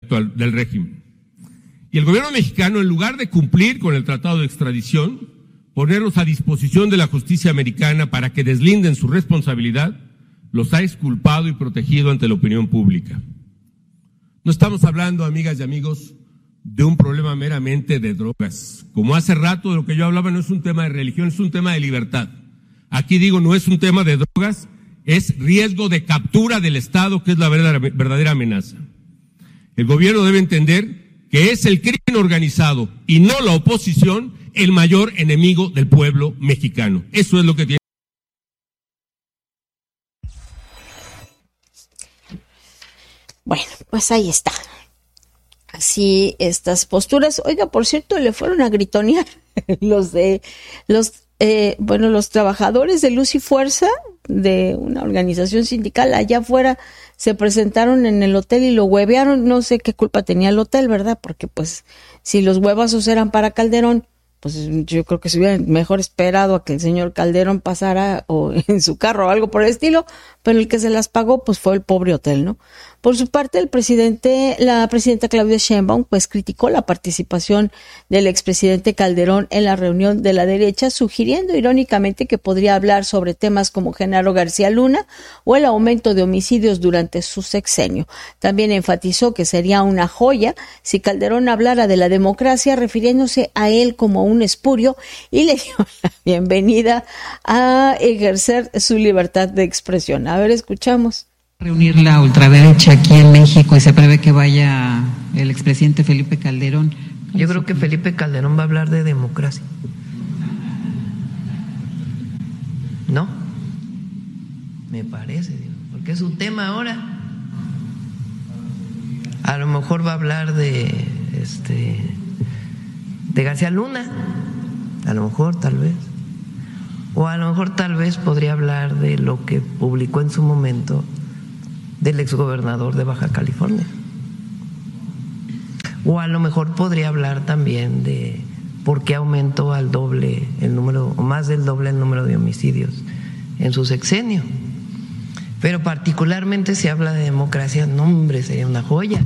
del régimen. Y el gobierno mexicano, en lugar de cumplir con el tratado de extradición, ponerlos a disposición de la justicia americana para que deslinden su responsabilidad, los ha exculpado y protegido ante la opinión pública. No estamos hablando, amigas y amigos, de un problema meramente de drogas. Como hace rato de lo que yo hablaba, no es un tema de religión, es un tema de libertad. Aquí digo, no es un tema de drogas, es riesgo de captura del Estado, que es la verdadera amenaza. El gobierno debe entender que es el crimen organizado y no la oposición el mayor enemigo del pueblo mexicano. Eso es lo que tiene. Bueno, pues ahí está. Así estas posturas. Oiga, por cierto, le fueron a gritonear los trabajadores de Luz y Fuerza de una organización sindical allá afuera se presentaron en el hotel y lo huevearon. No sé qué culpa tenía el hotel, ¿verdad? Porque pues si los huevazos eran para Calderón, pues yo creo que se hubieran mejor esperado a que el señor Calderón pasara o en su carro o algo por el estilo, pero el que se las pagó pues fue el pobre hotel, ¿no? Por su parte, la presidenta Claudia Sheinbaum pues criticó la participación del expresidente Calderón en la reunión de la derecha, sugiriendo irónicamente que podría hablar sobre temas como Genaro García Luna o el aumento de homicidios durante su sexenio. También enfatizó que sería una joya si Calderón hablara de la democracia, refiriéndose a él como un espurio, y le dio la bienvenida a ejercer su libertad de expresión. A ver, escuchamos. Reunir la ultraderecha aquí en México y se prevé que vaya el expresidente Felipe Calderón. Yo creo que Felipe Calderón va a hablar de democracia. ¿No? Me parece, porque es su tema ahora. A lo mejor va a hablar de García Luna, a lo mejor, tal vez. O a lo mejor tal vez podría hablar de lo que publicó en su momento del exgobernador de Baja California. O a lo mejor podría hablar también de por qué aumentó al doble el número, o más del doble el número de homicidios en su sexenio. Pero particularmente si habla de democracia, no, hombre, sería una joya.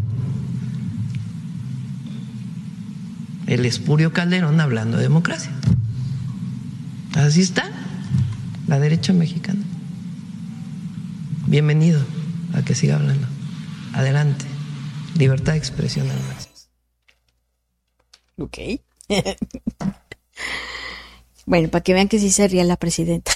El espurio Calderón hablando de democracia. Así está la derecha mexicana. Bienvenido a que siga hablando. Adelante. Libertad de expresión al máximo. Ok. Bueno, para que vean que sí se ría la presidenta.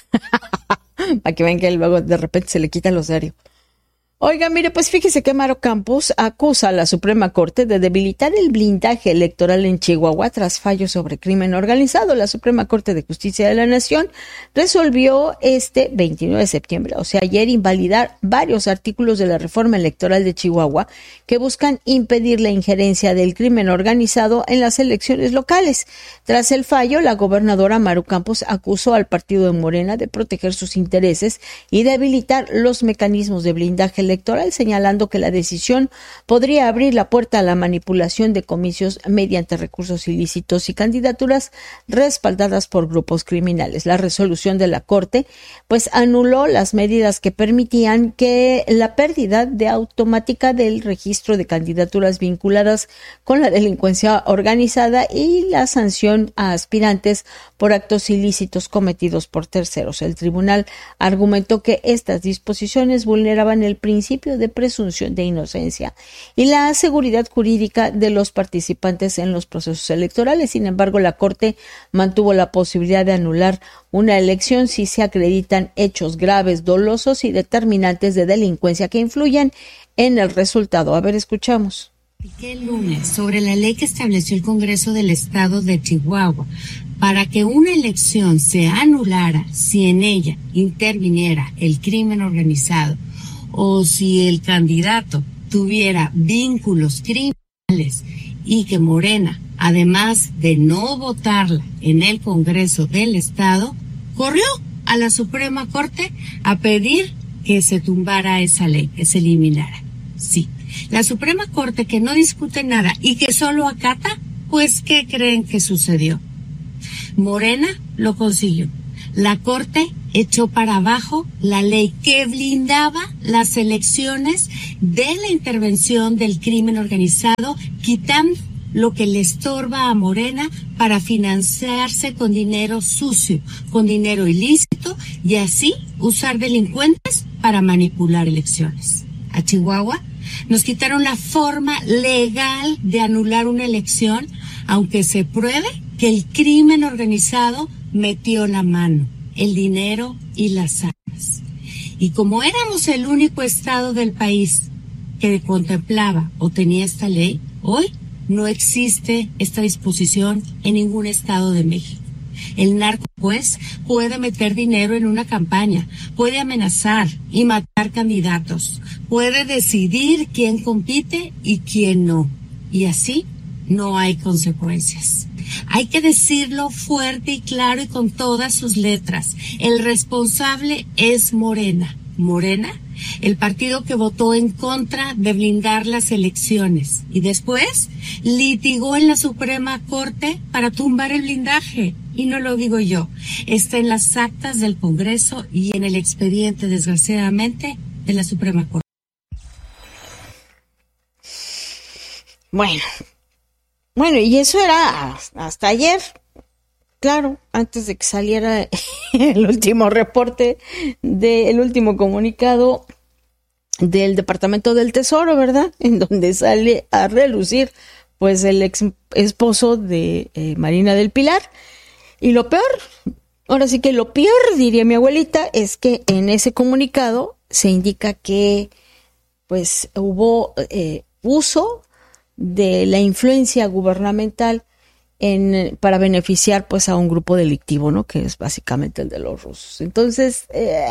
Para que vean que luego de repente se le quita lo serio. Oiga, mire, pues fíjese que Maru Campos acusa a la Suprema Corte de debilitar el blindaje electoral en Chihuahua tras fallos sobre crimen organizado. La Suprema Corte de Justicia de la Nación resolvió este 29 de septiembre, o sea, ayer, invalidar varios artículos de la reforma electoral de Chihuahua que buscan impedir la injerencia del crimen organizado en las elecciones locales. Tras el fallo, la gobernadora Maru Campos acusó al partido de Morena de proteger sus intereses y debilitar los mecanismos de blindaje electoral, señalando que la decisión podría abrir la puerta a la manipulación de comicios mediante recursos ilícitos y candidaturas respaldadas por grupos criminales. La resolución de la Corte pues anuló las medidas que permitían que la pérdida de automática del registro de candidaturas vinculadas con la delincuencia organizada y la sanción a aspirantes por actos ilícitos cometidos por terceros. El tribunal argumentó que estas disposiciones vulneraban el principio de presunción de inocencia y la seguridad jurídica de los participantes en los procesos electorales. Sin embargo, la Corte mantuvo la posibilidad de anular una elección si se acreditan hechos graves, dolosos y determinantes de delincuencia que influyen en el resultado. A ver, escuchamos. El lunes sobre la ley que estableció el Congreso del Estado de Chihuahua para que una elección se anulara si en ella interviniera el crimen organizado o si el candidato tuviera vínculos criminales y que Morena, además de no votarla en el Congreso del Estado, corrió a la Suprema Corte a pedir que se tumbara esa ley, que se eliminara. Sí, la Suprema Corte, que no discute nada y que solo acata, pues ¿qué creen que sucedió? Morena lo consiguió. La Corte echó para abajo la ley que blindaba las elecciones de la intervención del crimen organizado, quitando lo que le estorba a Morena para financiarse con dinero sucio, con dinero ilícito y así usar delincuentes para manipular elecciones. A Chihuahua nos quitaron la forma legal de anular una elección, aunque se pruebe que el crimen organizado metió la mano, el dinero y las armas. Y como éramos el único estado del país que contemplaba o tenía esta ley, hoy no existe esta disposición en ningún estado de México. El narco, pues, puede meter dinero en una campaña, puede amenazar y matar candidatos, puede decidir quién compite y quién no. Y así no hay consecuencias. Hay que decirlo fuerte y claro y con todas sus letras. El responsable es Morena. Morena, el partido que votó en contra de blindar las elecciones y después litigó en la Suprema Corte para tumbar el blindaje. Y no lo digo yo, está en las actas del Congreso y en el expediente, desgraciadamente, de la Suprema Corte. Bueno, y eso era hasta ayer. Claro, antes de que saliera el último reporte el último comunicado del Departamento del Tesoro, ¿verdad? En donde sale a relucir, pues, el ex esposo de Marina del Pilar. Y lo peor, ahora sí que lo peor, diría mi abuelita, es que en ese comunicado se indica que, pues, hubo uso de la influencia gubernamental para beneficiar, pues, a un grupo delictivo, ¿no? Que es básicamente el de los rusos. Entonces,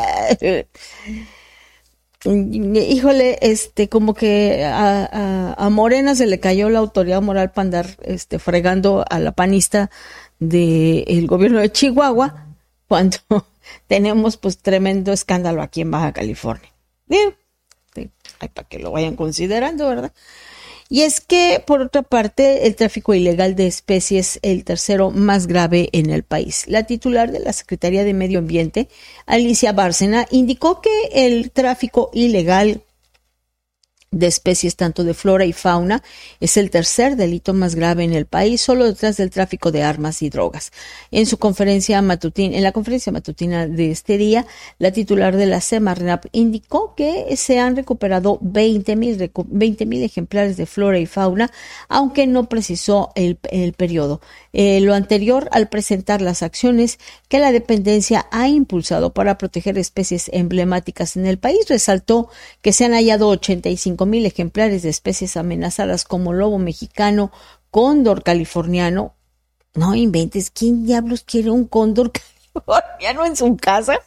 híjole, como que a Morena se le cayó la autoridad moral para andar fregando a la panista del gobierno de Chihuahua cuando tenemos, pues, tremendo escándalo aquí en Baja California. Para que lo vayan considerando, ¿verdad? Y es que, por otra parte, el tráfico ilegal de especies es el tercero más grave en el país. La titular de la Secretaría de Medio Ambiente, Alicia Bárcena, indicó que el tráfico ilegal de especies tanto de flora y fauna es el tercer delito más grave en el país, solo detrás del tráfico de armas y drogas. En la conferencia matutina de este día, la titular de la Semarnap indicó que se han recuperado 20,000 ejemplares de flora y fauna, aunque no precisó el periodo. Lo anterior al presentar las acciones que la dependencia ha impulsado para proteger especies emblemáticas en el país, resaltó que se han hallado 85,000 ejemplares de especies amenazadas como lobo mexicano, cóndor californiano. No inventes, ¿quién diablos quiere un cóndor californiano en su casa?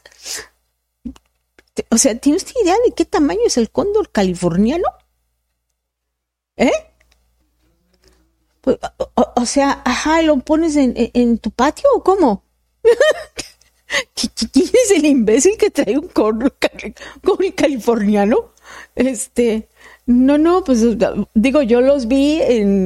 O sea, ¿tiene usted idea de qué tamaño es el cóndor californiano? Pues, o sea, ¿lo pones en tu patio o cómo? ¿Quién es el imbécil que trae un cóndor californiano? No, pues digo, yo los vi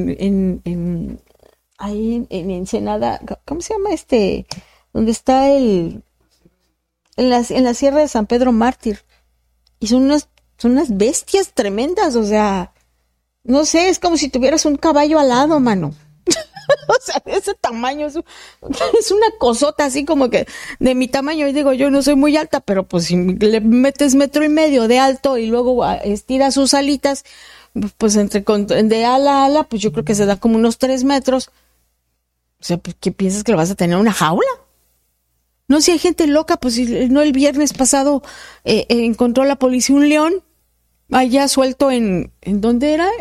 ahí en Ensenada, ¿cómo se llama donde está en la Sierra de San Pedro Mártir? Y son unas bestias tremendas, o sea, no sé, es como si tuvieras un caballo alado, mano. O sea, de ese tamaño, es una cosota así como que de mi tamaño. Y digo, yo no soy muy alta, pero pues si le metes 1.5 metros de alto y luego estiras sus alitas, pues de ala a ala, pues yo creo que se da como unos 3 metros. O sea, pues, ¿qué piensas que lo vas a tener en una jaula? No, si hay gente loca, pues no, el viernes pasado encontró la policía un león allá suelto ¿en dónde era?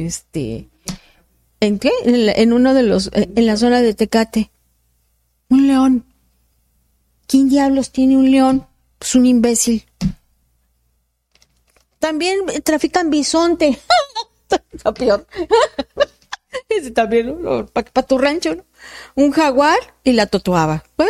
¿En qué? En uno de en la zona de Tecate. Un león. ¿Quién diablos tiene un león? Pues un imbécil. También trafican bisonte. Está peor. Ese también, ¿no? Para tu rancho, ¿no? Un jaguar y la totoaba. Bueno,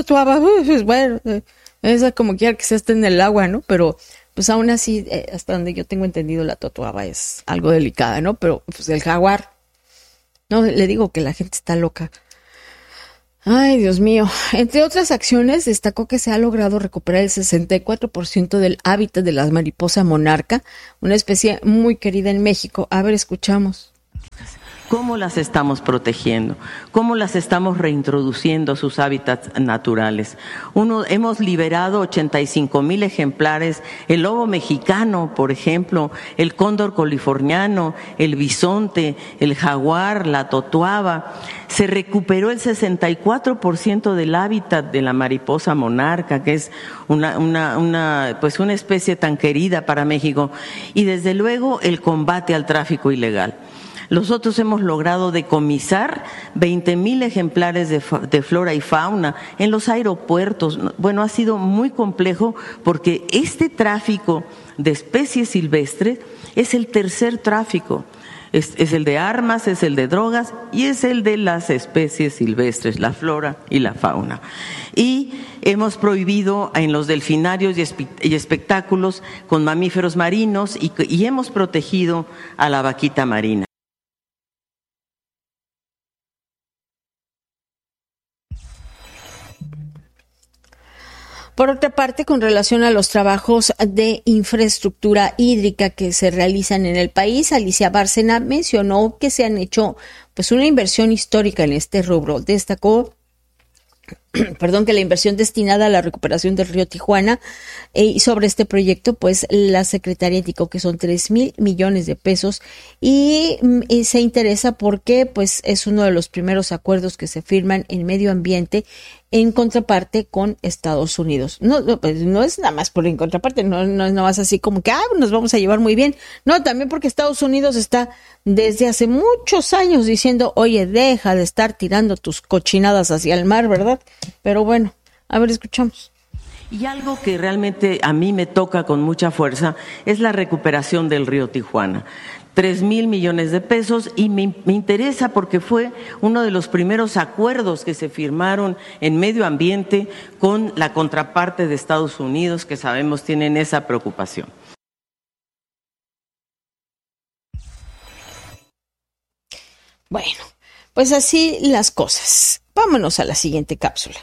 esa como quiera que se esté en el agua, ¿no? Pero pues aún así, hasta donde yo tengo entendido, la totoaba es algo delicada, ¿no? Pero pues el jaguar, no, le digo que la gente está loca. Ay, Dios mío. Entre otras acciones, destacó que se ha logrado recuperar el 64% del hábitat de la mariposa monarca, una especie muy querida en México. A ver, escuchamos. ¿Cómo las estamos protegiendo? ¿Cómo las estamos reintroduciendo a sus hábitats naturales? Hemos liberado 85,000 ejemplares, el lobo mexicano, por ejemplo, el cóndor californiano, el bisonte, el jaguar, la totuaba. Se recuperó el 64% del hábitat de la mariposa monarca, que es una especie tan querida para México. Y desde luego el combate al tráfico ilegal. Nosotros hemos logrado decomisar 20,000 ejemplares de flora y fauna en los aeropuertos. Bueno, ha sido muy complejo porque este tráfico de especies silvestres es el tercer tráfico. Es el de armas, es el de drogas y es el de las especies silvestres, la flora y la fauna. Y hemos prohibido en los delfinarios y espectáculos con mamíferos marinos y hemos protegido a la vaquita marina. Por otra parte, con relación a los trabajos de infraestructura hídrica que se realizan en el país, Alicia Bárcena mencionó que se han hecho una inversión histórica en este rubro. Destacó que la inversión destinada a la recuperación del río Tijuana y sobre este proyecto, la Secretaría indicó que son 3,000 millones de pesos y se interesa porque es uno de los primeros acuerdos que se firman en medio ambiente en contraparte con Estados Unidos. No es nada más por en contraparte, no es nada más así como que nos vamos a llevar muy bien. No, también porque Estados Unidos está desde hace muchos años diciendo, oye, deja de estar tirando tus cochinadas hacia el mar, ¿verdad? Pero bueno, a ver, escuchamos. Y algo que realmente a mí me toca con mucha fuerza es la recuperación del río Tijuana. 3,000 millones de pesos y me interesa porque fue uno de los primeros acuerdos que se firmaron en medio ambiente con la contraparte de Estados Unidos, que sabemos tienen esa preocupación. Bueno, pues así las cosas. Vámonos a la siguiente cápsula.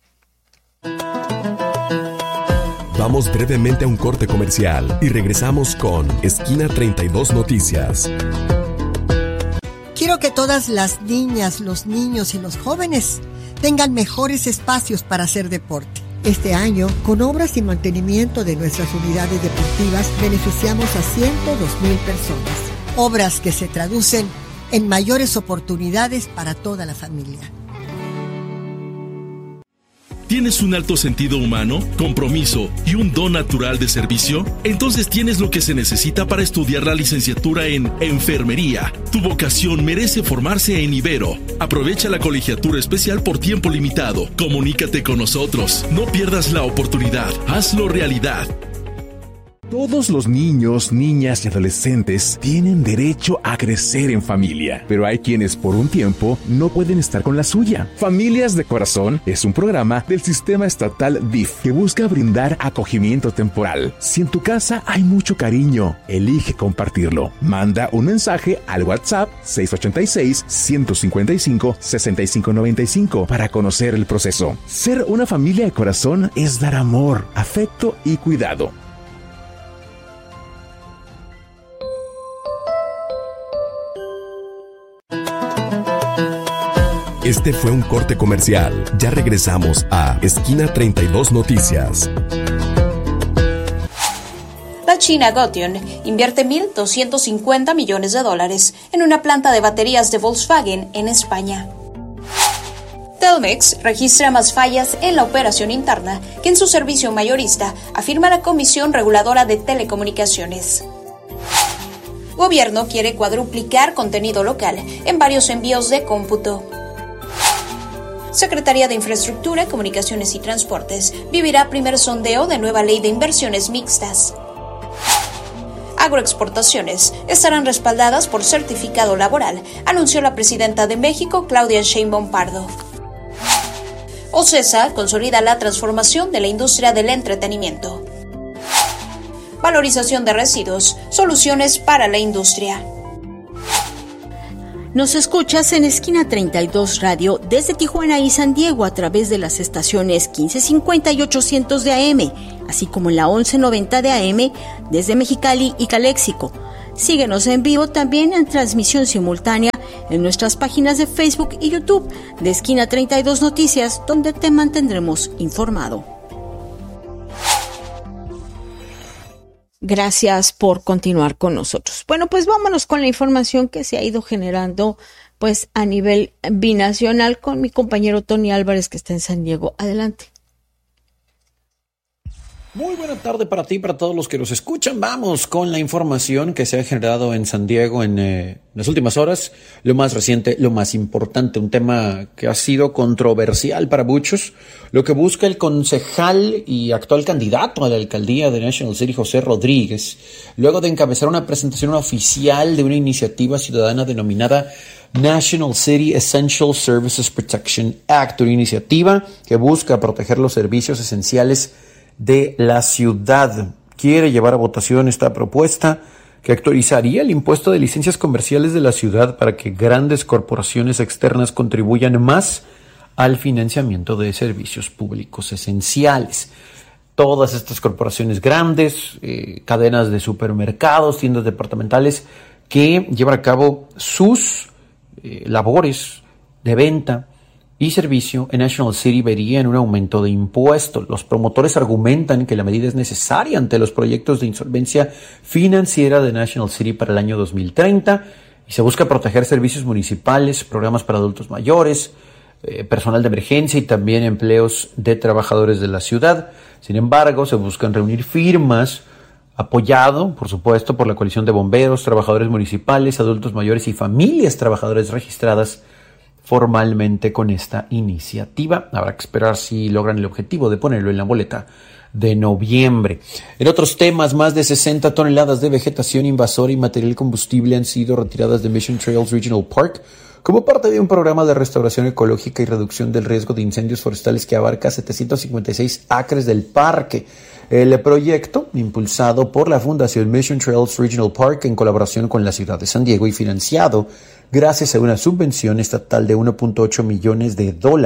Vamos brevemente a un corte comercial y regresamos con Esquina 32 Noticias. Quiero que todas las niñas, los niños y los jóvenes tengan mejores espacios para hacer deporte. Este año, con obras y mantenimiento de nuestras unidades deportivas, beneficiamos a 102,000 personas. Obras que se traducen en mayores oportunidades para toda la familia. ¿Tienes un alto sentido humano, compromiso y un don natural de servicio? Entonces tienes lo que se necesita para estudiar la licenciatura en Enfermería. Tu vocación merece formarse en Ibero. Aprovecha la colegiatura especial por tiempo limitado. Comunícate con nosotros. No pierdas la oportunidad. Hazlo realidad. Todos los niños, niñas y adolescentes tienen derecho a crecer en familia, pero hay quienes por un tiempo no pueden estar con la suya. Familias de Corazón es un programa del sistema estatal DIF que busca brindar acogimiento temporal. Si en tu casa hay mucho cariño, elige compartirlo. Manda un mensaje al WhatsApp 686-155-6595 para conocer el proceso. Ser una familia de corazón es dar amor, afecto y cuidado. Este fue un corte comercial. Ya regresamos a Esquina 32 Noticias. La China Gotion invierte $1,250 millones en una planta de baterías de Volkswagen en España. Telmex registra más fallas en la operación interna que en su servicio mayorista, afirma la Comisión Reguladora de Telecomunicaciones. Gobierno quiere cuadruplicar contenido local en varios envíos de cómputo. Secretaría de Infraestructura, Comunicaciones y Transportes vivirá primer sondeo de nueva ley de inversiones mixtas. Agroexportaciones estarán respaldadas por certificado laboral, anunció la presidenta de México, Claudia Sheinbaum Pardo. OCESA consolida la transformación de la industria del entretenimiento. Valorización de residuos, soluciones para la industria. Nos escuchas en Esquina 32 Radio desde Tijuana y San Diego a través de las estaciones 1550 y 800 de AM, así como en la 1190 de AM desde Mexicali y Caléxico. Síguenos en vivo también en transmisión simultánea en nuestras páginas de Facebook y YouTube de Esquina 32 Noticias, donde te mantendremos informado. Gracias por continuar con nosotros. Bueno, pues vámonos con la información que se ha ido generando pues a nivel binacional con mi compañero Tony Álvarez, que está en San Diego. Adelante. Muy buena tarde para ti y para todos los que nos escuchan. Vamos con la información que se ha generado en San Diego en las últimas horas. Lo más reciente, lo más importante, un tema que ha sido controversial para muchos. Lo que busca el concejal y actual candidato a la alcaldía de National City, José Rodríguez, luego de encabezar una presentación oficial de una iniciativa ciudadana denominada National City Essential Services Protection Act, una iniciativa que busca proteger los servicios esenciales de la ciudad. Quiere llevar a votación esta propuesta que actualizaría el impuesto de licencias comerciales de la ciudad para que grandes corporaciones externas contribuyan más al financiamiento de servicios públicos esenciales. Todas estas corporaciones grandes, cadenas de supermercados, tiendas departamentales que llevan a cabo sus labores de venta y servicio en National City verían un aumento de impuestos. Los promotores argumentan que la medida es necesaria ante los proyectos de insolvencia financiera de National City para el año 2030 y se busca proteger servicios municipales, programas para adultos mayores, personal de emergencia y también empleos de trabajadores de la ciudad. Sin embargo, se buscan reunir firmas apoyado, por supuesto, por la coalición de bomberos, trabajadores municipales, adultos mayores y familias trabajadoras registradas formalmente con esta iniciativa. Habrá que esperar si logran el objetivo de ponerlo en la boleta de noviembre. En otros temas, más de 60 toneladas de vegetación invasora y material combustible han sido retiradas de Mission Trails Regional Park como parte de un programa de restauración ecológica y reducción del riesgo de incendios forestales que abarca 756 acres del parque. El proyecto, impulsado por la Fundación Mission Trails Regional Park en colaboración con la ciudad de San Diego y financiado gracias a una subvención estatal de $1.8 millones,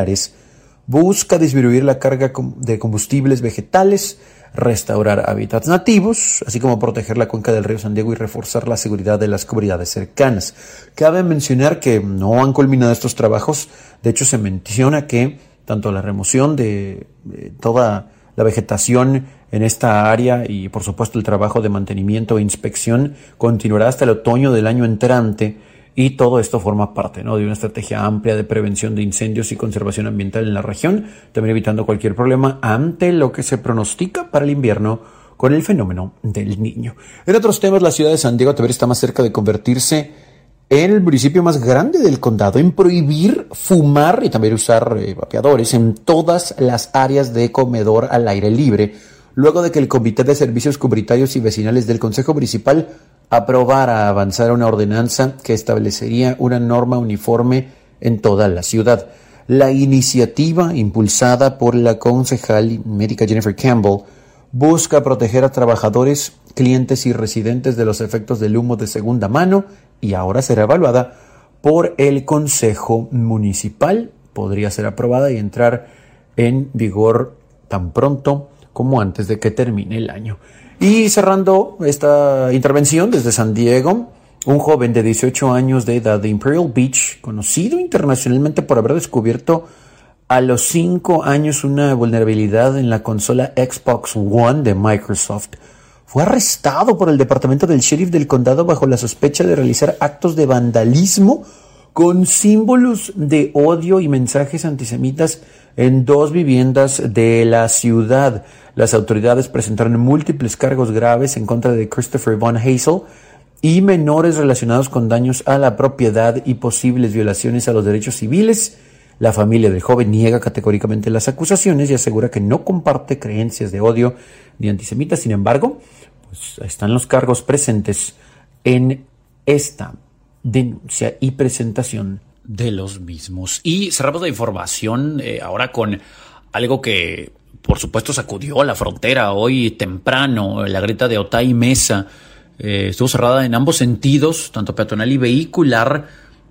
busca disminuir la carga de combustibles vegetales, restaurar hábitats nativos, así como proteger la cuenca del río San Diego y reforzar la seguridad de las comunidades cercanas. Cabe mencionar que no han culminado estos trabajos. De hecho, se menciona que tanto la remoción de toda la vegetación en esta área y, por supuesto, el trabajo de mantenimiento e inspección continuará hasta el otoño del año entrante. Y todo esto forma parte, ¿no?, de una estrategia amplia de prevención de incendios y conservación ambiental en la región, también evitando cualquier problema ante lo que se pronostica para el invierno con el fenómeno del Niño. En otros temas, la ciudad de San Diego también está más cerca de convertirse en el municipio más grande del condado en prohibir fumar y también usar vapeadores en todas las áreas de comedor al aire libre, luego de que el Comité de Servicios Comunitarios y Vecinales del Consejo Municipal aprobara avanzar una ordenanza que establecería una norma uniforme en toda la ciudad. La iniciativa, impulsada por la concejal médica Jennifer Campbell, busca proteger a trabajadores, clientes y residentes de los efectos del humo de segunda mano y ahora será evaluada por el Consejo Municipal. Podría ser aprobada y entrar en vigor tan pronto como antes de que termine el año. Y cerrando esta intervención desde San Diego, un joven de 18 años de edad de Imperial Beach, conocido internacionalmente por haber descubierto a los 5 años una vulnerabilidad en la consola Xbox One de Microsoft, fue arrestado por el departamento del sheriff del condado bajo la sospecha de realizar actos de vandalismo con símbolos de odio y mensajes antisemitas en 2 viviendas de la ciudad. Las autoridades presentaron múltiples cargos graves en contra de Christopher Von Hazel y menores relacionados con daños a la propiedad y posibles violaciones a los derechos civiles. La familia del joven niega categóricamente las acusaciones y asegura que no comparte creencias de odio ni antisemitas. Sin embargo, pues están los cargos presentes en esta denuncia y presentación de los mismos. Y cerramos la información ahora con algo que, por supuesto, sacudió la frontera hoy temprano. La grieta de Otay Mesa estuvo cerrada en ambos sentidos, tanto peatonal y vehicular,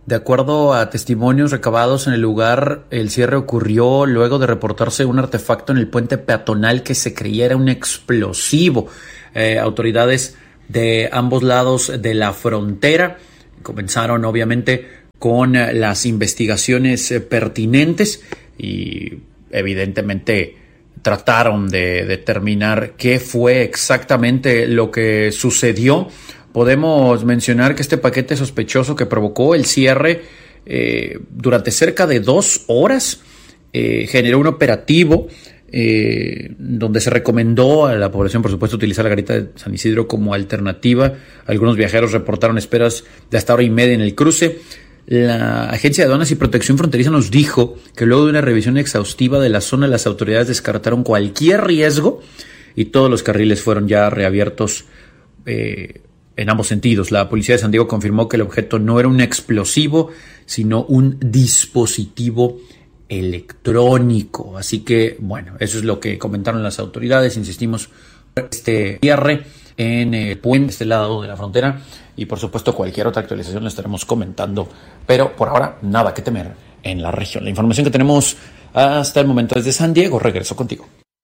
De acuerdo a testimonios recabados en el lugar, el cierre ocurrió luego de reportarse un artefacto en el puente peatonal que se creía era un explosivo. Autoridades de ambos lados de la frontera comenzaron obviamente con las investigaciones pertinentes y evidentemente trataron de determinar qué fue exactamente lo que sucedió. Podemos mencionar que este paquete sospechoso que provocó el cierre durante cerca de 2 horas generó un operativo donde se recomendó a la población, por supuesto, utilizar la garita de San Isidro como alternativa. Algunos viajeros reportaron esperas de hasta 1 hora y media en el cruce. La Agencia de Aduanas y Protección Fronteriza nos dijo que luego de una revisión exhaustiva de la zona, las autoridades descartaron cualquier riesgo y todos los carriles fueron ya reabiertos en ambos sentidos. La policía de San Diego confirmó que el objeto no era un explosivo, sino un dispositivo electrónico. Así que, bueno, eso es lo que comentaron las autoridades. Insistimos, este cierre en el puente, este lado de la frontera, y por supuesto cualquier otra actualización la estaremos comentando, pero por ahora nada que temer en la región. La información que tenemos hasta el momento desde San Diego. Regreso contigo.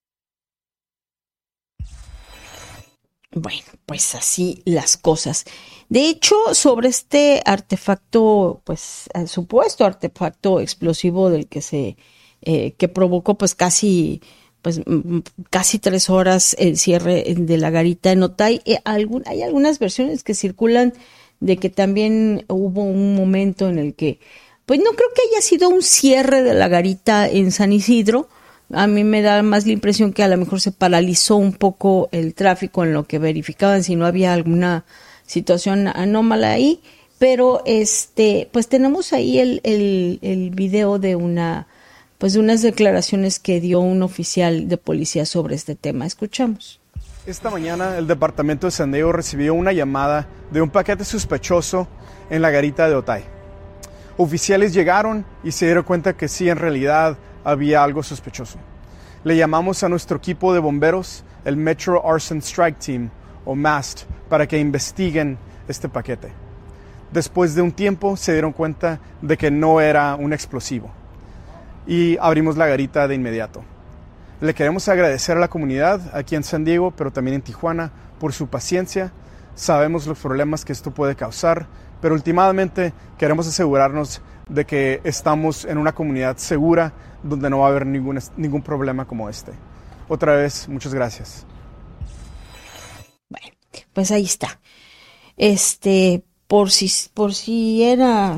Bueno, pues así las cosas. De hecho, sobre este artefacto, pues supuesto artefacto explosivo del que que provocó pues casi 3 horas el cierre de la garita en Otay. Hay algunas versiones que circulan de que también hubo un momento en el que, pues no creo que haya sido un cierre de la garita en San Isidro. A mí me da más la impresión que a lo mejor se paralizó un poco el tráfico en lo que verificaban si no había alguna situación anómala ahí, pero pues tenemos ahí el video de unas declaraciones que dio un oficial de policía sobre este tema. Escuchamos. Esta mañana el departamento de San Diego recibió una llamada de un paquete sospechoso en la garita de Otay. Oficiales llegaron y se dieron cuenta que sí, en realidad había algo sospechoso. Le llamamos a nuestro equipo de bomberos, el Metro Arson Strike Team, o MAST, para que investiguen este paquete. Después de un tiempo se dieron cuenta de que no era un explosivo y abrimos la garita de inmediato. Le queremos agradecer a la comunidad aquí en San Diego, pero también en Tijuana, por su paciencia. Sabemos los problemas que esto puede causar, pero últimamente queremos asegurarnos de que estamos en una comunidad segura donde no va a haber ningún problema como este. Otra vez, muchas gracias. Bueno, pues ahí está. Por si era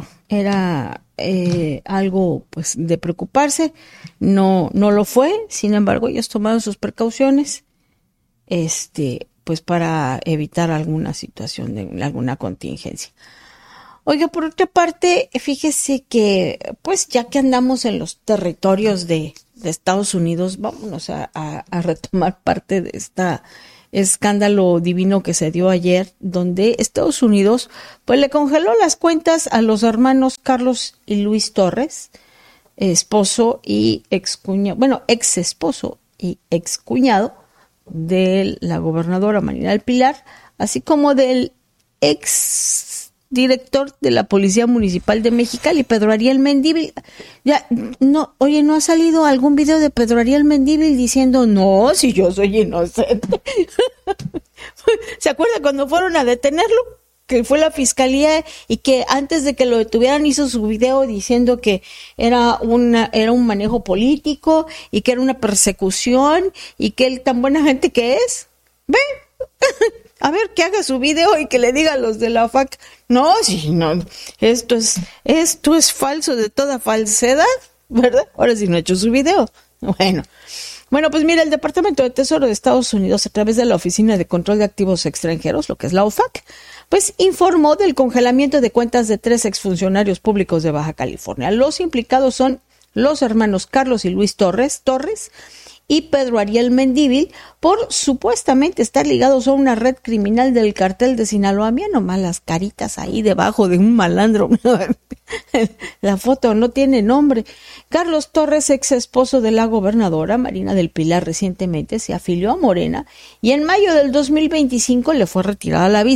algo pues de preocuparse, no lo fue. Sin embargo, ellos tomaron sus precauciones, pues para evitar alguna situación de alguna contingencia. Oiga, por otra parte, fíjese que, pues ya que andamos en los territorios de Estados Unidos, vámonos a retomar parte de este escándalo divino que se dio ayer, donde Estados Unidos pues le congeló las cuentas a los hermanos Carlos y Luis Torres, esposo y ex esposo y ex cuñado de la gobernadora Marina del Pilar, así como del ex director de la Policía Municipal de Mexicali, Pedro Ariel Mendívil. ¿No ha salido algún video de Pedro Ariel Mendívil diciendo, no, si yo soy inocente? ¿Se acuerda cuando fueron a detenerlo? Que fue la fiscalía y que antes de que lo detuvieran hizo su video diciendo que era un manejo político y que era una persecución y que él tan buena gente que es. ¿Ven? A ver, que haga su video y que le diga a los de la FAC, no, esto es falso de toda falsedad, ¿verdad? Ahora sí no ha hecho su video. Bueno, pues mira, el Departamento de Tesoro de Estados Unidos, a través de la Oficina de Control de Activos Extranjeros, lo que es la OFAC, pues informó del congelamiento de cuentas de 3 exfuncionarios públicos de Baja California. Los implicados son los hermanos Carlos y Luis Torres y Pedro Ariel Mendívil por supuestamente estar ligados a una red criminal del cartel de Sinaloa. Mira nomás las caritas ahí debajo de un malandro. La foto no tiene nombre. Carlos Torres, ex esposo de la gobernadora Marina del Pilar, recientemente se afilió a Morena y en mayo del 2025 le fue retirada la visa.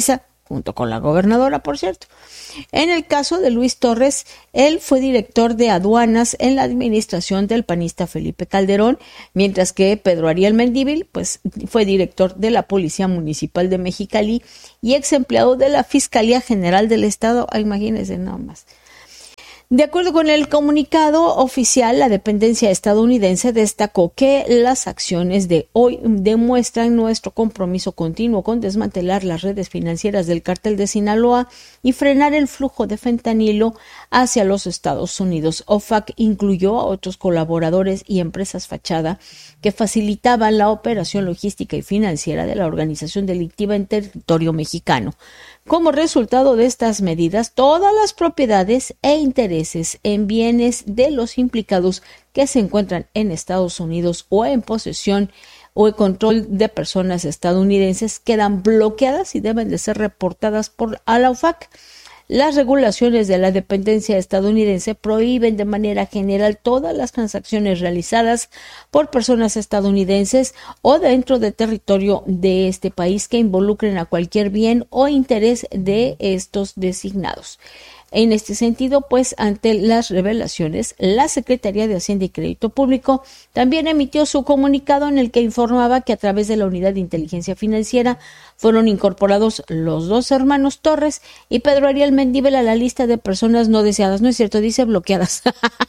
junto con la gobernadora, por cierto. En el caso de Luis Torres, él fue director de aduanas en la administración del panista Felipe Calderón, mientras que Pedro Ariel Mendívil, pues, fue director de la Policía Municipal de Mexicali y ex empleado de la Fiscalía General del Estado. Imagínense nada más. De acuerdo con el comunicado oficial, la dependencia estadounidense destacó que las acciones de hoy demuestran nuestro compromiso continuo con desmantelar las redes financieras del cártel de Sinaloa y frenar el flujo de fentanilo hacia los Estados Unidos. OFAC incluyó a otros colaboradores y empresas fachada que facilitaban la operación logística y financiera de la organización delictiva en territorio mexicano. Como resultado de estas medidas, todas las propiedades e intereses en bienes de los implicados que se encuentran en Estados Unidos o en posesión o en control de personas estadounidenses quedan bloqueadas y deben de ser reportadas a la OFAC. Las regulaciones de la dependencia estadounidense prohíben de manera general todas las transacciones realizadas por personas estadounidenses o dentro del territorio de este país que involucren a cualquier bien o interés de estos designados. En este sentido, pues, ante las revelaciones, la Secretaría de Hacienda y Crédito Público también emitió su comunicado en el que informaba que a través de la Unidad de Inteligencia Financiera fueron incorporados los dos hermanos Torres y Pedro Ariel Mendívil a la lista de personas no deseadas. No es cierto, dice bloqueadas.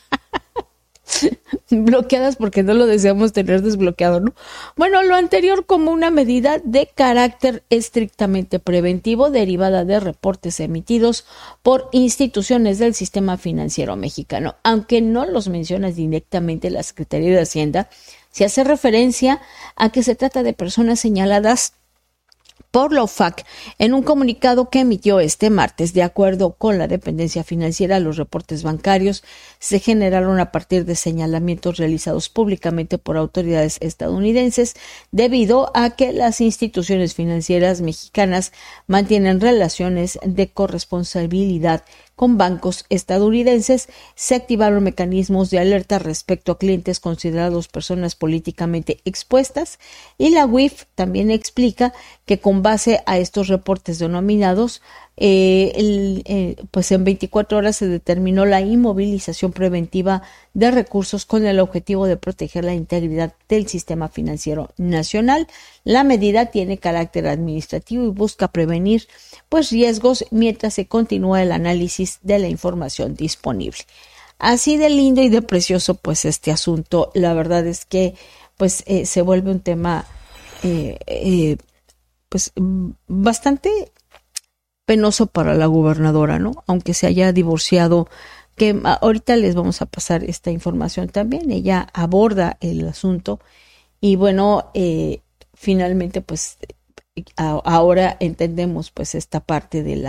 Bloqueadas porque no lo deseamos tener desbloqueado, ¿no? Bueno, lo anterior como una medida de carácter estrictamente preventivo derivada de reportes emitidos por instituciones del sistema financiero mexicano. Aunque no los menciona directamente la Secretaría de Hacienda, se hace referencia a que se trata de personas señaladas por la OFAC en un comunicado que emitió este martes. De acuerdo con la dependencia financiera, los reportes bancarios se generaron a partir de señalamientos realizados públicamente por autoridades estadounidenses debido a que las instituciones financieras mexicanas mantienen relaciones de corresponsabilidad con bancos estadounidenses. Se activaron mecanismos de alerta respecto a clientes considerados personas políticamente expuestas y la UIF también explica que con base a estos reportes denominados, pues en 24 horas se determinó la inmovilización preventiva de recursos con el objetivo de proteger la integridad del sistema financiero nacional. La medida tiene carácter administrativo y busca prevenir pues riesgos mientras se continúa el análisis de la información disponible. Así de lindo y de precioso pues este asunto. La verdad es que pues se vuelve un tema pues bastante penoso para la gobernadora, ¿no? Aunque se haya divorciado, que ahorita les vamos a pasar esta información también. Ella aborda el asunto y bueno, finalmente pues ahora entendemos pues esta parte de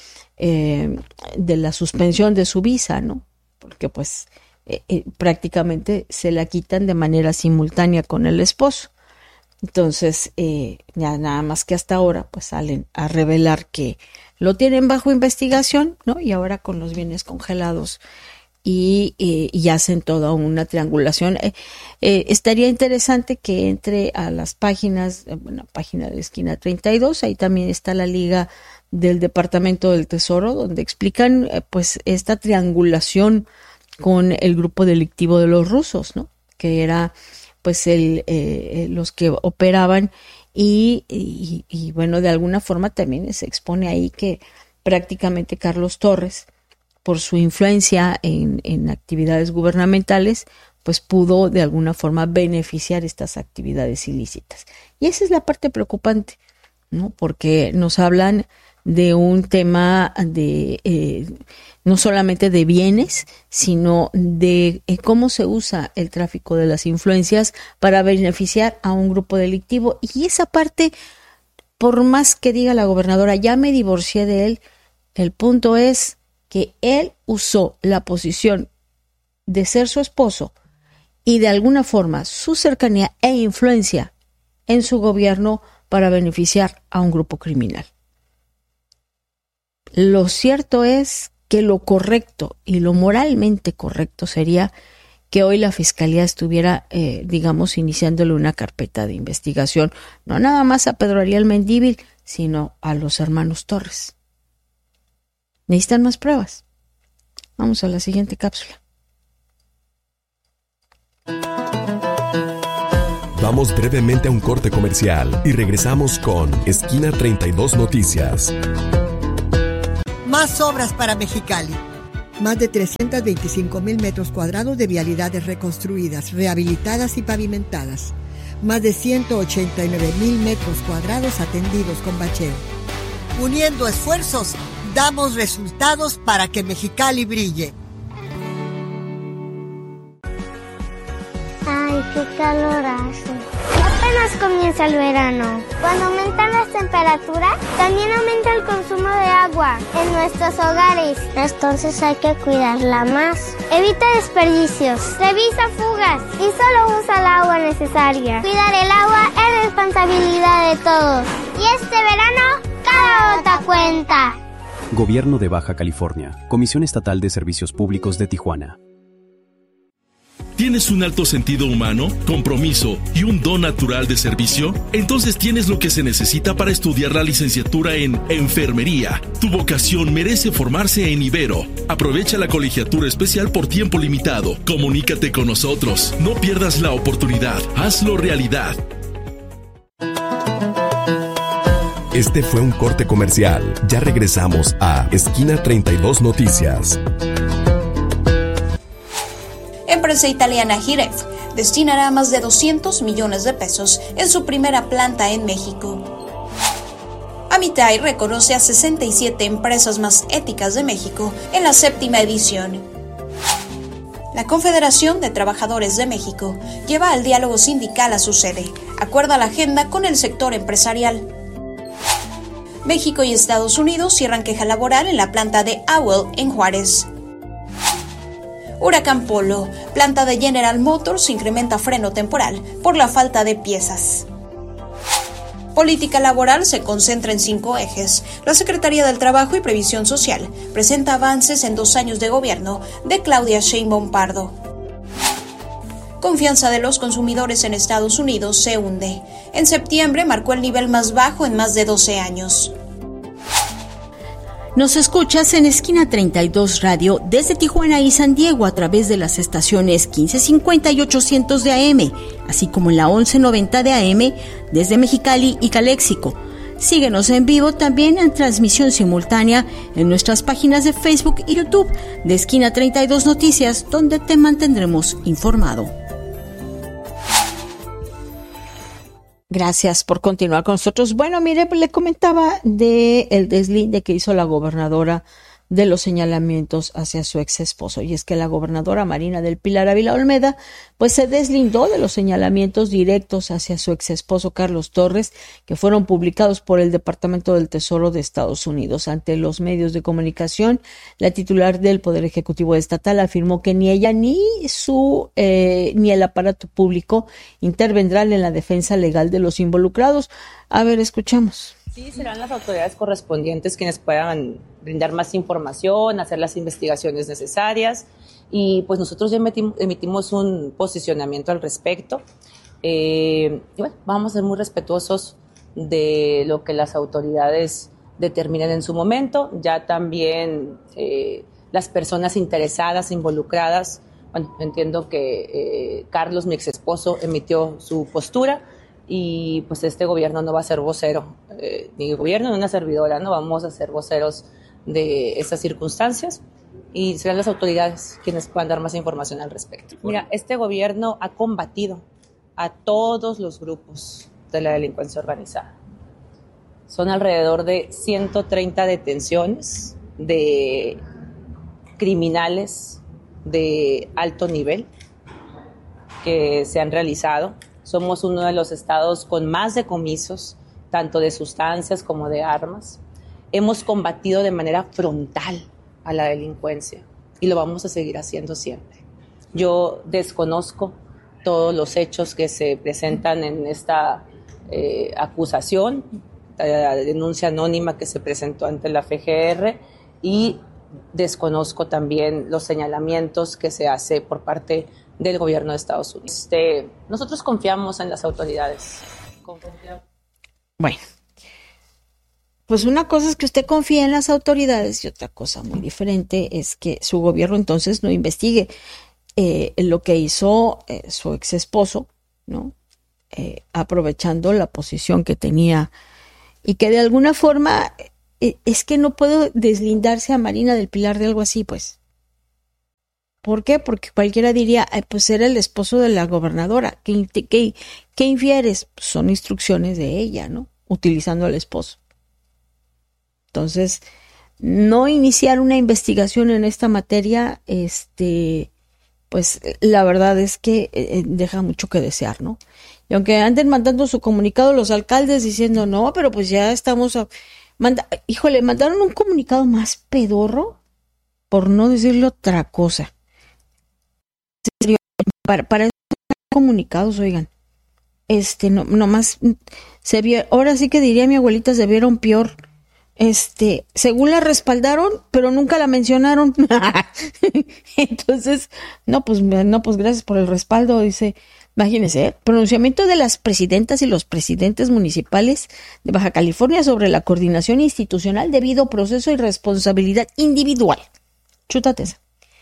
la suspensión de su visa, ¿no? Porque pues prácticamente se la quitan de manera simultánea con el esposo. Entonces, ya nada más que hasta ahora, pues salen a revelar que lo tienen bajo investigación, ¿no? Y ahora con los bienes congelados y hacen toda una triangulación. Estaría interesante que entre a las páginas, página de Esquina 32, ahí también está la liga del Departamento del Tesoro, donde explican pues esta triangulación con el grupo delictivo de los rusos, ¿no? Que era pues los que operaban y bueno, de alguna forma también se expone ahí que prácticamente Carlos Torres, por su influencia en actividades gubernamentales, pues pudo de alguna forma beneficiar estas actividades ilícitas. Y esa es la parte preocupante, ¿no? Porque nos hablan de un tema de no solamente de bienes, sino de cómo se usa el tráfico de las influencias para beneficiar a un grupo delictivo. Y esa parte, por más que diga la gobernadora, ya me divorcié de él, el punto es que él usó la posición de ser su esposo y de alguna forma su cercanía e influencia en su gobierno para beneficiar a un grupo criminal. Lo cierto es que lo correcto y lo moralmente correcto sería que hoy la Fiscalía estuviera, iniciándole una carpeta de investigación, no nada más a Pedro Ariel Mendívil, sino a los hermanos Torres. ¿Necesitan más pruebas? Vamos a la siguiente cápsula. Vamos brevemente a un corte comercial y regresamos con Esquina 32 Noticias. Más obras para Mexicali. Más de 325,000 metros cuadrados de vialidades reconstruidas, rehabilitadas y pavimentadas. Más de 189,000 metros cuadrados atendidos con bacheo. Uniendo esfuerzos, damos resultados para que Mexicali brille. Ay, qué calor hace. Apenas comienza el verano. Cuando aumentan las temperaturas, también aumenta el consumo de agua en nuestros hogares. Entonces hay que cuidarla más. Evita desperdicios, revisa fugas y solo usa el agua necesaria. Cuidar el agua es responsabilidad de todos. Y este verano, cada gota cuenta. Gobierno de Baja California. Comisión Estatal de Servicios Públicos de Tijuana. ¿Tienes un alto sentido humano, compromiso y un don natural de servicio? Entonces tienes lo que se necesita para estudiar la licenciatura en Enfermería. Tu vocación merece formarse en Ibero. Aprovecha la colegiatura especial por tiempo limitado. Comunícate con nosotros. No pierdas la oportunidad. Hazlo realidad. Este fue un corte comercial. Ya regresamos a Esquina 32 Noticias. Empresa italiana Giref destinará más de 200 millones de pesos en su primera planta en México. Amitai reconoce a 67 empresas más éticas de México en la 7ª edición. La Confederación de Trabajadores de México lleva el diálogo sindical a su sede, acuerda la agenda con el sector empresarial. México y Estados Unidos cierran queja laboral en la planta de Awell en Juárez. Huracán Polo, planta de General Motors incrementa freno temporal por la falta de piezas. Política laboral se concentra en 5 ejes. La Secretaría del Trabajo y Previsión Social presenta avances en 2 años de gobierno de Claudia Sheinbaum Pardo. Confianza de los consumidores en Estados Unidos se hunde. En septiembre marcó el nivel más bajo en más de 12 años. Nos escuchas en Esquina 32 Radio desde Tijuana y San Diego a través de las estaciones 1550 y 800 de AM, así como en la 1190 de AM desde Mexicali y Caléxico. Síguenos en vivo también en transmisión simultánea en nuestras páginas de Facebook y YouTube de Esquina 32 Noticias, donde te mantendremos informado. Gracias por continuar con nosotros. Bueno, mire, le comentaba de el deslinde que hizo la gobernadora de los señalamientos hacia su ex esposo. Y es que la gobernadora Marina del Pilar Ávila Olmeda pues se deslindó de los señalamientos directos hacia su ex esposo Carlos Torres, que fueron publicados por el Departamento del Tesoro de Estados Unidos. Ante los medios de comunicación, la titular del Poder Ejecutivo Estatal afirmó que ni ella ni el aparato público intervendrán en la defensa legal de los involucrados. A ver, escuchamos. Sí, serán las autoridades correspondientes quienes puedan brindar más información, hacer las investigaciones necesarias y pues nosotros ya emitimos un posicionamiento al respecto. Y bueno, vamos a ser muy respetuosos de lo que las autoridades determinen en su momento. Ya también las personas interesadas, involucradas, bueno, entiendo que Carlos, mi ex esposo, emitió su postura. Y pues este gobierno no va a ser vocero, ni el gobierno ni una servidora, no vamos a ser voceros de estas circunstancias y serán las autoridades quienes puedan dar más información al respecto. Mira, este gobierno ha combatido a todos los grupos de la delincuencia organizada. Son alrededor de 130 detenciones de criminales de alto nivel que se han realizado. Somos uno de los estados con más decomisos, tanto de sustancias como de armas. Hemos combatido de manera frontal a la delincuencia y lo vamos a seguir haciendo siempre. Yo desconozco todos los hechos que se presentan en esta acusación, la denuncia anónima que se presentó ante la FGR y desconozco también los señalamientos que se hace por parte del gobierno de Estados Unidos. Nosotros confiamos en las autoridades. Bueno, pues una cosa es que usted confíe en las autoridades y otra cosa muy diferente es que su gobierno entonces no investigue lo que hizo su ex esposo, ¿no? Aprovechando la posición que tenía y que de alguna forma es que no puedo deslindarse a Marina del Pilar de algo así, pues. ¿Por qué? Porque cualquiera diría, pues era el esposo de la gobernadora. ¿Qué infieres? Pues son instrucciones de ella, ¿no? Utilizando al esposo. Entonces, no iniciar una investigación en esta materia, pues la verdad es que deja mucho que desear, ¿no? Y aunque anden mandando su comunicado los alcaldes diciendo, no, pero pues ya estamos... Híjole, mandaron un comunicado más pedorro, por no decirle otra cosa. Para comunicados, oigan, nomás se vio, ahora sí que diría mi abuelita, se vieron peor. Según la respaldaron, pero nunca la mencionaron. Entonces, no, pues gracias por el respaldo, dice. Imagínense, pronunciamiento de las presidentas y los presidentes municipales de Baja California sobre la coordinación institucional debido proceso y responsabilidad individual. Chútate esa.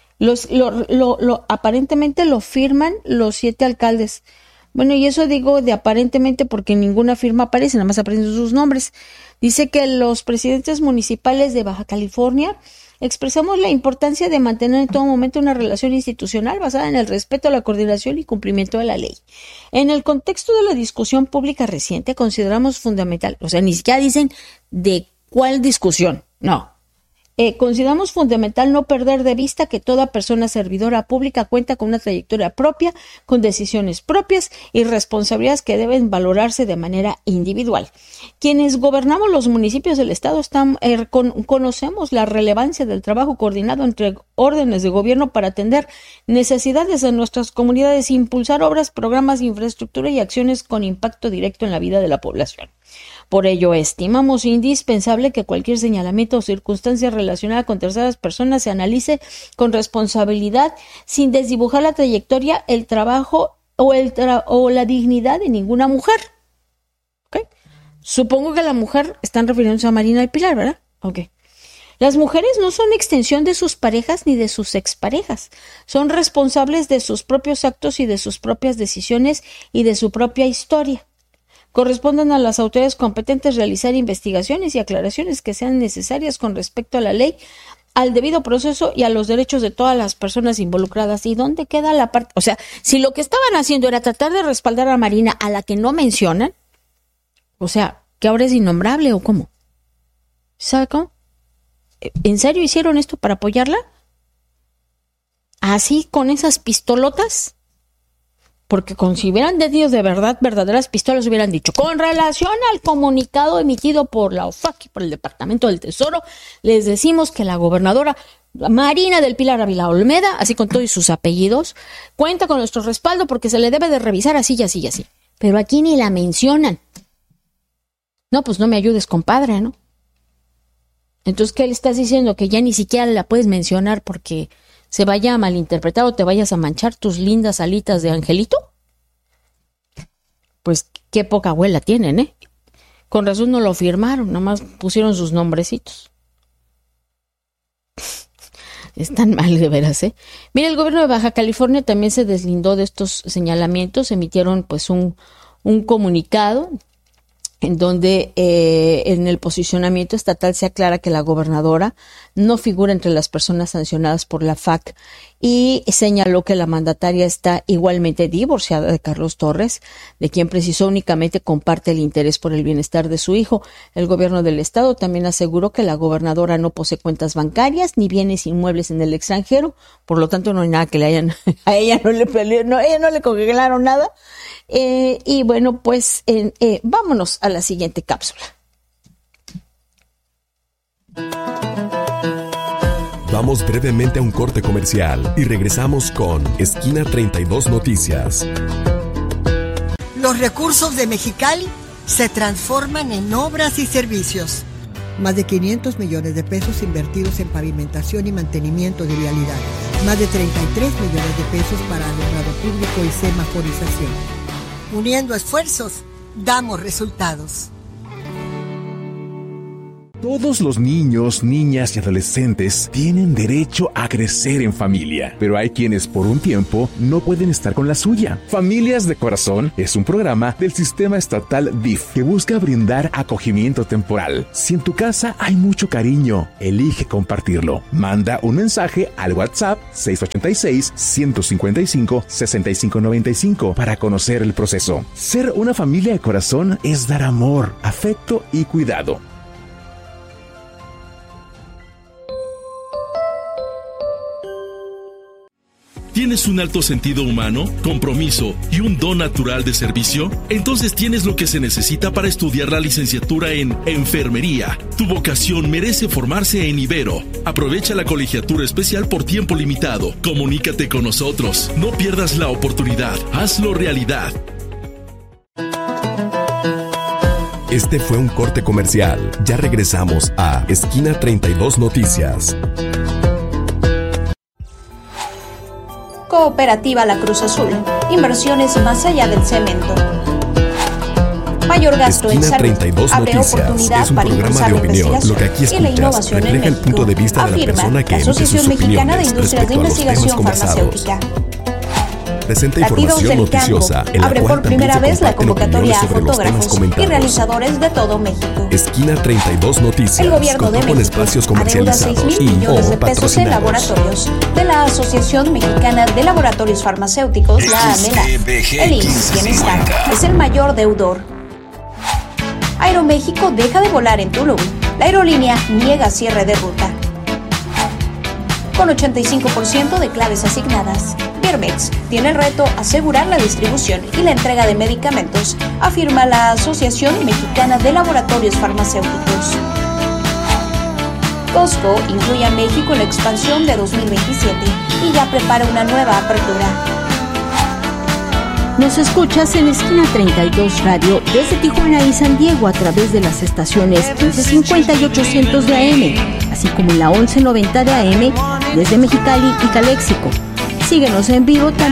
Aparentemente lo firman los 7 alcaldes. Bueno, y eso digo de aparentemente porque ninguna firma aparece, nada más aparecen sus nombres. Dice que los presidentes municipales de Baja California expresamos la importancia de mantener en todo momento una relación institucional basada en el respeto a la coordinación y cumplimiento de la ley. En el contexto de la discusión pública reciente, consideramos fundamental, o sea, ni siquiera dicen de cuál discusión, no. Consideramos fundamental no perder de vista que toda persona servidora pública cuenta con una trayectoria propia, con decisiones propias y responsabilidades que deben valorarse de manera individual. Quienes gobernamos los municipios del Estado conocemos la relevancia del trabajo coordinado entre órdenes de gobierno para atender necesidades de nuestras comunidades, impulsar obras, programas de infraestructura y acciones con impacto directo en la vida de la población. Por ello, estimamos indispensable que cualquier señalamiento o circunstancia relacionada con terceras personas se analice con responsabilidad, sin desdibujar la trayectoria, el trabajo o la dignidad de ninguna mujer. ¿Okay? Supongo que la mujer están refiriéndose a Marina del Pilar, ¿verdad? Okay. Las mujeres no son extensión de sus parejas ni de sus exparejas. Son responsables de sus propios actos y de sus propias decisiones y de su propia historia. Corresponden a las autoridades competentes realizar investigaciones y aclaraciones que sean necesarias con respecto a la ley, al debido proceso y a los derechos de todas las personas involucradas. ¿Y dónde queda la parte? O sea, si lo que estaban haciendo era tratar de respaldar a Marina, a la que no mencionan, o sea, ¿que ahora es innombrable o cómo? ¿Sabe cómo? ¿En serio hicieron esto para apoyarla? ¿Así con esas pistolotas? Porque si hubieran tenido de verdad verdaderas pistolas, hubieran dicho, con relación al comunicado emitido por la OFAC y por el Departamento del Tesoro, les decimos que la gobernadora Marina del Pilar Ávila Olmeda, así con todos sus apellidos, cuenta con nuestro respaldo porque se le debe de revisar así y así y así. Pero aquí ni la mencionan. No, pues no me ayudes, compadre, ¿no? Entonces, ¿qué le estás diciendo? Que ya ni siquiera la puedes mencionar porque se vaya a malinterpretar o te vayas a manchar tus lindas alitas de angelito. Pues qué poca abuela tienen, ¿eh? Con razón no lo firmaron, nomás pusieron sus nombrecitos. Están mal de veras, ¿eh? Mira, el gobierno de Baja California también se deslindó de estos señalamientos, emitieron pues un comunicado en donde en el posicionamiento estatal se aclara que la gobernadora no figura entre las personas sancionadas por la FAC y señaló que la mandataria está igualmente divorciada de Carlos Torres, de quien precisó únicamente comparte el interés por el bienestar de su hijo. El gobierno del estado también aseguró que la gobernadora no posee cuentas bancarias ni bienes inmuebles en el extranjero, por lo tanto no hay nada que le hayan, a ella no le pelearon, no, ella no le congelaron nada. Y bueno, pues vámonos a la siguiente cápsula. Vamos brevemente a un corte comercial y regresamos con Esquina 32 Noticias. Los recursos de Mexicali se transforman en obras y servicios. Más de 500 millones de pesos invertidos en pavimentación y mantenimiento de vialidades. Más de 33 millones de pesos para alumbrado público y semaforización. Uniendo esfuerzos, damos resultados. Todos los niños, niñas y adolescentes tienen derecho a crecer en familia, pero hay quienes por un tiempo no pueden estar con la suya. Familias de Corazón es un programa del sistema estatal DIF que busca brindar acogimiento temporal. Si en tu casa hay mucho cariño, elige compartirlo. Manda un mensaje al WhatsApp 686-155-6595 para conocer el proceso. Ser una familia de corazón es dar amor, afecto y cuidado. ¿Tienes un alto sentido humano, compromiso y un don natural de servicio? Entonces tienes lo que se necesita para estudiar la licenciatura en Enfermería. Tu vocación merece formarse en Ibero. Aprovecha la colegiatura especial por tiempo limitado. Comunícate con nosotros. No pierdas la oportunidad. Hazlo realidad. Este fue un corte comercial. Ya regresamos a Esquina 32 Noticias. Cooperativa La Cruz Azul. Inversiones más allá del cemento. Mayor gasto en salud abre oportunidad para impulsar la investigación y la innovación en México, afirma la Asociación Mexicana de Industrias de Investigación Farmacéutica. Presenta Latidos información del Campo noticiosa en la abre cual por primera también vez se la comparten convocatoria a opiniones sobre los temas fotógrafos y comentados. realizadores de todo México. Esquina 32 Noticias. El gobierno de contó con México espacios adeuda comercializados 6,000 y millones de o pesos en patrocinados. laboratorios de la Asociación Mexicana de Laboratorios Farmacéuticos, la AMELA. El IMSS Bienestar es el mayor deudor. Aeroméxico deja de volar en Tulum. La aerolínea niega cierre de ruta. Con 85% de claves asignadas, Birmex tiene el reto asegurar la distribución y la entrega de medicamentos, afirma la Asociación Mexicana de Laboratorios Farmacéuticos. Costco incluye a México en la expansión de 2027 y ya prepara una nueva apertura. Nos escuchas en Esquina 32 Radio desde Tijuana y San Diego a través de las estaciones 1550 y 800 de AM, así como en la 1190 de AM desde Mexicali y Caléxico. Síguenos en vivo también